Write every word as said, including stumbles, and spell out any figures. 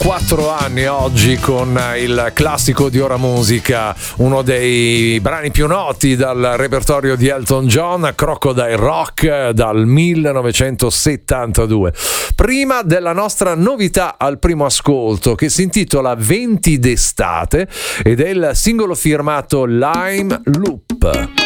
quattro anni oggi con il classico di Ora Musica, uno dei brani più noti dal repertorio di Elton John, Crocodile Rock dal millenovecentosettantadue. Prima della nostra novità al primo ascolto, che si intitola venti d'estate ed è il singolo firmato Lime Loop.